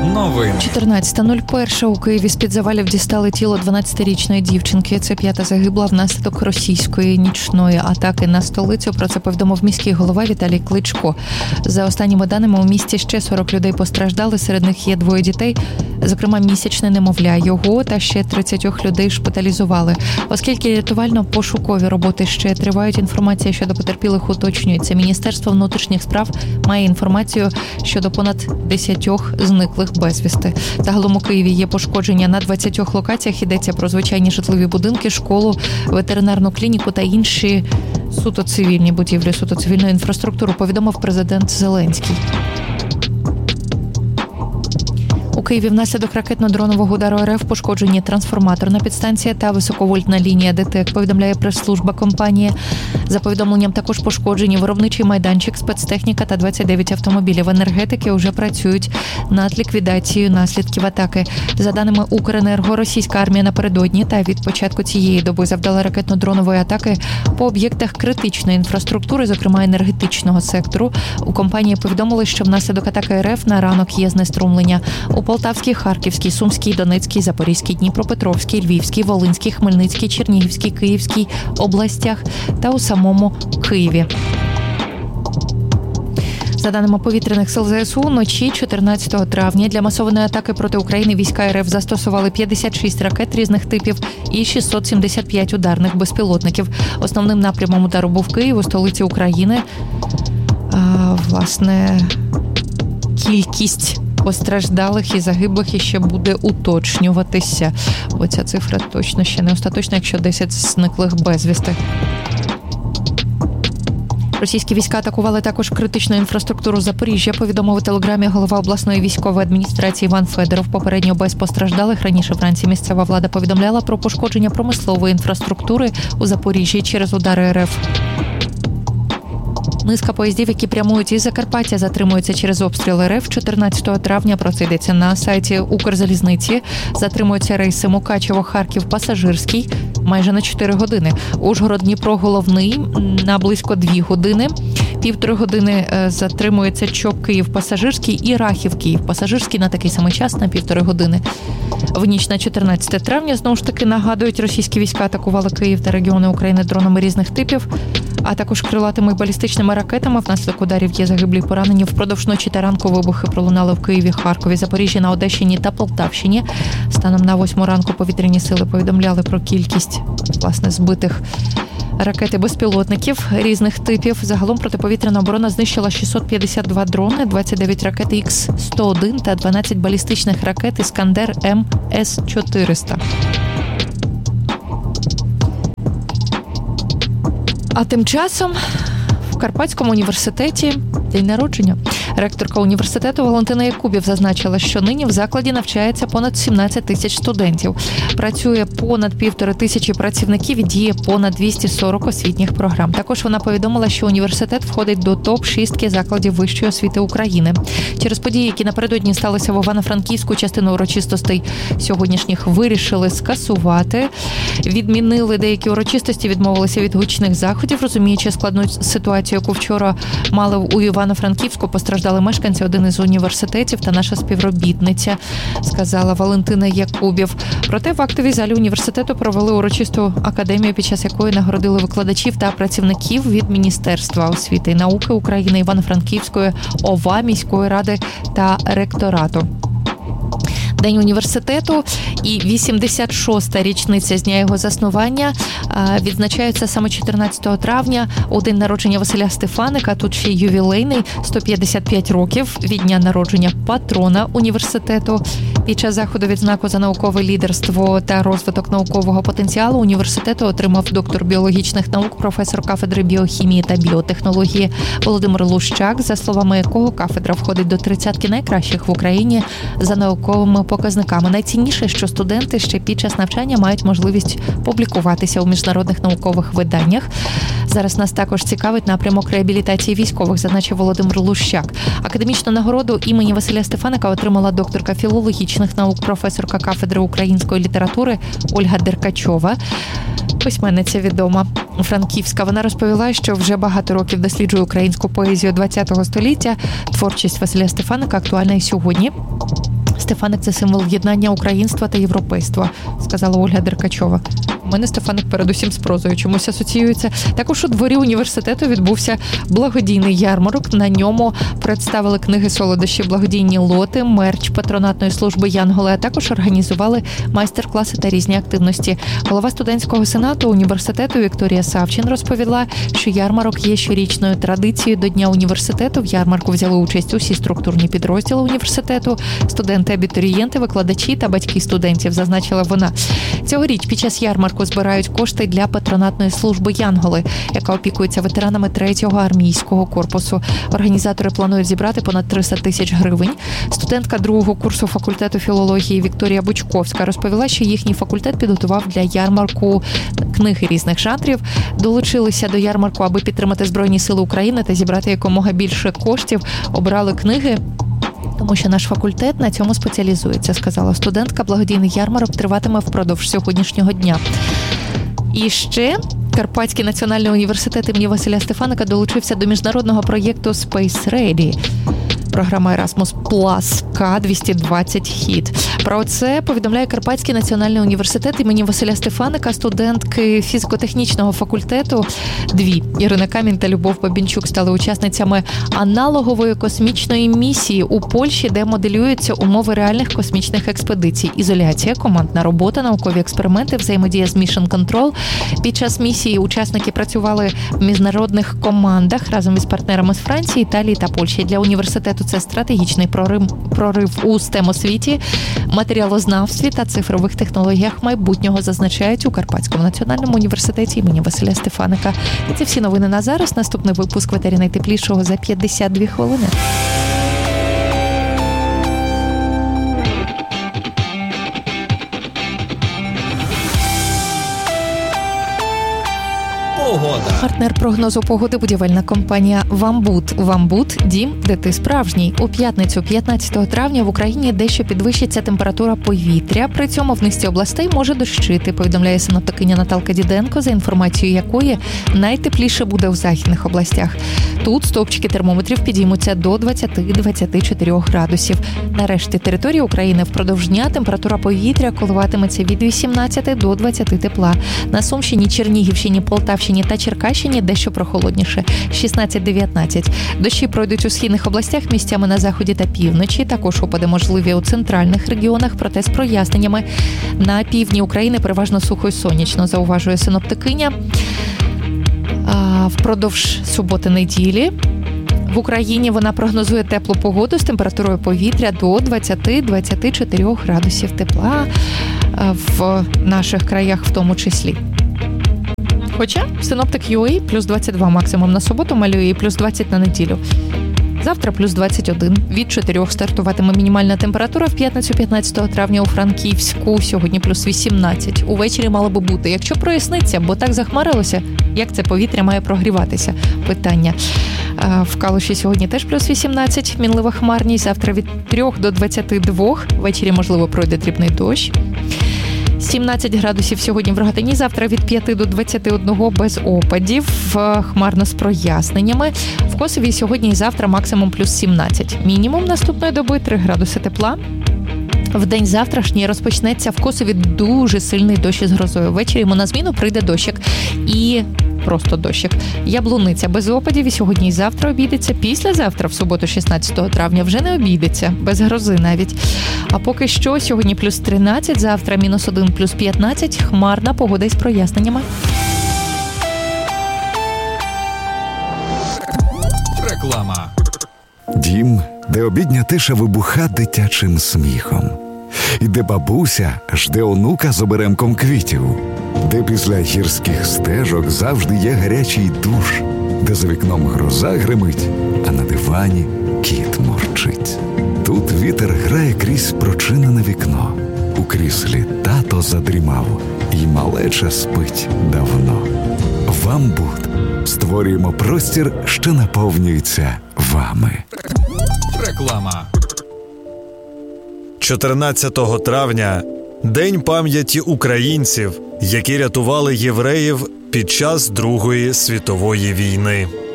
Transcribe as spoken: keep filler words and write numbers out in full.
новини. чотирнадцята нуль один у Києві з-під завалів дістали тіло дванадцятирічної дівчинки. Це п'ята загибла внаслідок російської нічної атаки на столицю. Про це повідомив міський голова Віталій Кличко. За останніми даними, у місті ще сорок людей постраждали, серед них є двоє дітей, зокрема місячне немовля. Його та ще тридцять людей шпиталізували. Оскільки рятувально-пошукові роботи ще тривають, інформація щодо потерпілих уточнюється. Міністерство внутрішніх справ має інформацію щодо понад десятьох зниклих безвісти. Загалом у Києві є пошкодження на двадцятьох локаціях. Йдеться про звичайні житлові будинки, школу, ветеринарну клініку та інші суто цивільні будівлі, суто цивільну інфраструктуру, повідомив президент Зеленський. У Києві внаслідок ракетно-дронового удару РФ пошкоджені трансформаторна підстанція та високовольтна лінія ДТЕК, повідомляє прес-служба компанії. За повідомленням, також пошкоджені виробничий майданчик, спецтехніка та двадцять дев'ять автомобілів. Енергетики вже працюють над ліквідацією наслідків атаки. За даними Укренерго, російська армія напередодні та від початку цієї доби завдала ракетно-дронової атаки по об'єктах критичної інфраструктури, зокрема енергетичного сектору. У компанії повідомили, що внаслідок атаки РФ на ранок є знеструмлення у Полтавській, Харківській, Сумській, Донецькій, Запорізькій, Дніпропетровській, Львівській, Волинській, Хмельницькій, Чернігівській, Київській областях та у самому Києві. За даними повітряних сил ЗСУ, вночі чотирнадцятого травня для масованої атаки проти України війська РФ застосували п'ятдесят шість ракет різних типів і шістсот сімдесят п'ять ударних безпілотників. Основним напрямом удару був Київ, у столиці України. А, власне, кількість постраждалих і загиблих іще буде уточнюватися. Бо ця цифра точно ще не остаточна, якщо десять зниклих безвісти. Російські війська атакували також критичну інфраструктуру Запоріжжя, повідомив у телеграмі голова обласної військової адміністрації Іван Федоров. Попередньо без постраждалих. Раніше вранці місцева влада повідомляла про пошкодження промислової інфраструктури у Запоріжжі через удари РФ. Низка поїздів, які прямують із Закарпаття, затримуються через обстріл РФ. чотирнадцятого травня, про це йдеться на сайті Укрзалізниці, затримуються рейси Мукачево, Харків, Пасажирський майже на чотири години. Ужгород, Дніпро, Головний на близько дві години. Півтори години затримується Чоп, Київ, Пасажирський і Рахів, Київ, Пасажирський на такий самий час на півтори години. В ніч на чотирнадцяте травня, знову ж таки, нагадують, російські війська атакували Київ та регіони України дронами різних типів, а також крилатими і балістичними ракетами. Внаслідок ударів є загиблі й поранені. Впродовж ночі та ранку вибухи пролунали в Києві, Харкові, Запоріжжі, на Одещині та Полтавщині. Станом на восьму ранку повітряні сили повідомляли про кількість, власне, збитих ракет і безпілотників різних типів. Загалом протиповітряна оборона знищила шістсот п'ятдесят два дрони, двадцять дев'ять ракет Ікс сто один та дванадцять балістичних ракет Іскандер М С чотириста. А тим часом в Карпатському університеті день народження. Ректорка університету Валентина Якубів зазначила, що нині в закладі навчається понад сімнадцять тисяч студентів. Працює понад півтори тисячі працівників і діє понад двісті сорок освітніх програм. Також вона повідомила, що університет входить до топ шістки закладів вищої освіти України. Через події, які напередодні сталися в Івано-Франківську, частину урочистостей сьогоднішніх вирішили скасувати. Відмінили деякі урочистості, відмовилися від гучних заходів, розуміючи складну ситуацію, яку вчора мали у Івано-Франківську. Постраждали мешканці, один із університетів та наша співробітниця, сказала Валентина Якубів. Проте в актовій залі університету провели урочисту академію, під час якої нагородили викладачів та працівників від Міністерства освіти і науки України, Івано-Франківської ОВА, міської ради та ректорату. День університету і вісімдесят шоста річниця з дня його заснування відзначаються саме чотирнадцятого травня, у день народження Василя Стефаника. Тут ще ювілейний, сто п'ятдесят п'ять років від дня народження патрона університету. Під час заходу відзнаку за наукове лідерство та розвиток наукового потенціалу університету отримав доктор біологічних наук, професор кафедри біохімії та біотехнології Володимир Лущак, за словами якого кафедра входить до тридцятки найкращих в Україні за науковими показниками. Найцінніше, що студенти ще під час навчання мають можливість публікуватися у міжнародних наукових виданнях. Зараз нас також цікавить напрямок реабілітації військових, зазначив Володимир Лущак. Академічну нагороду імені Василя Стефаника отримала докторка філологічних наук, професорка кафедри української літератури Ольга Деркачова. Письменниця відома Франківська. Вона розповіла, що вже багато років досліджує українську поезію ХХ століття. Творчість Василя Стефаника актуальна і сьогодні. Стефаник – це символ єднання українства та європейства, сказала Ольга Деркачова. У мене Стефаник передусім з прозою чомусь асоціюється. Також у дворі університету відбувся благодійний ярмарок. На ньому представили книги, солодощі, благодійні лоти, мерч патронатної служби «Янголи», а також організували майстер-класи та різні активності. Голова студентського сенату університету Вікторія Савчин розповіла, що ярмарок є щорічною традицією до Дня університету. В ярмарку взяли участь усі структурні підрозділи університету, студенти, абітурієнти, викладачі та батьки студентів, зазначила вона. Цьогоріч під час ярмарку збирають кошти для патронатної служби «Янголи», яка опікується ветеранами третього армійського корпусу. Організатори планують зібрати понад триста тисяч гривень. Студентка другого курсу факультету філології Вікторія Бучковська розповіла, що їхній факультет підготував для ярмарку книги різних жанрів. Долучилися до ярмарку, аби підтримати Збройні сили України та зібрати якомога більше коштів. Обрали книги, тому що наш факультет на цьому спеціалізується, сказала студентка. Благодійний ярмарок триватиме впродовж сьогоднішнього дня. І ще Карпатський національний університет імені Василя Стефаника долучився до міжнародного проєкту Space Ready. Програма Erasmus Plus К двісті двадцять хід. Про це повідомляє Карпатський національний університет імені Василя Стефаника. Студентки фізико-технічного факультету дві Ірина Камінь та Любов Бабінчук стали учасницями аналогової космічної місії у Польщі, де моделюються умови реальних космічних експедицій. Ізоляція, командна робота, наукові експерименти, взаємодія з Mission Control. Під час місії учасники працювали в міжнародних командах разом із партнерами з Франції, Італії та Польщі. Для університету це стратегічний прорив, прорив у стем-освіті, матеріалознавстві та цифрових технологіях майбутнього, зазначають у Карпатському національному університеті імені Василя Стефаника. І це всі новини на зараз. Наступний випуск в етері найтеплішого за п'ятдесят дві хвилини. Погода. Партнер прогнозу погоди – будівельна компанія «Вамбуд». «Вамбуд» – дім, де ти справжній. У п'ятницю, п'ятнадцятого травня, в Україні дещо підвищиться температура повітря. При цьому в низці областей може дощити, повідомляє синоптикиня Наталка Діденко, за інформацією якої найтепліше буде в західних областях. Тут стовпчики термометрів підіймуться до двадцять-двадцять чотири градусів. На решті території України впродовж дня температура повітря коливатиметься від вісімнадцяти до двадцяти тепла. На Сумщині, Чернігівщині, Полтавщині та Черкащині дещо прохолодніше – шістнадцять-дев'ятнадцять. Дощі пройдуть у східних областях, місцями на заході та півночі. Також опади можливі у центральних регіонах, проте з проясненнями. На півдні України переважно сухо й сонячно, зауважує синоптикиня. А впродовж суботи-неділі в Україні вона прогнозує теплу погоду з температурою повітря до двадцяти-двадцяти чотирьох градусів тепла в наших краях в тому числі. Хоча синоптик ю ей плюс двадцять два максимум на суботу малює і плюс двадцять на неділю. Завтра плюс двадцять один. Від чотирьох стартуватиме мінімальна температура. В п'ятницю п'ятнадцятого травня у Франківську. Сьогодні плюс вісімнадцять. Увечері мало би бути. Якщо проясниться, бо так захмарилося, як це повітря має прогріватися? Питання. В Калуші сьогодні теж плюс вісімнадцять. Мінлива хмарність. Завтра від трьох до двадцяти двох. Ввечері, можливо, пройде дрібний дощ. сімнадцять градусів сьогодні в Рогатині, завтра від п'яти до двадцяти одного без опадів, хмарно з проясненнями. В Косові сьогодні і завтра максимум плюс сімнадцять. Мінімум наступної доби три градуси тепла. В день завтрашній розпочнеться в Косові дуже сильний дощ із грозою. Ввечері йому на зміну прийде дощик. І просто дощик. Яблуниця без опадів і сьогодні і завтра обійдеться. Післязавтра, в суботу, шістнадцятого травня, вже не обійдеться. Без грози навіть. А поки що сьогодні плюс тринадцять, завтра мінус один, плюс п'ятнадцять. Хмарна погода із проясненнями. Реклама. Дім, де обідня тиша вибуха дитячим сміхом. І де бабуся жде онука з оберемком квітів. Де після гірських стежок завжди є гарячий душ. Де за вікном гроза гримить, а на дивані кіт мурчить. Тут вітер грає крізь прочинене вікно. У кріслі тато задрімав, і малеча спить давно. «Вамбуд» створюємо простір, що наповнюється вами. Реклама. чотирнадцятого травня – День пам'яті українців, які рятували євреїв під час Другої світової війни.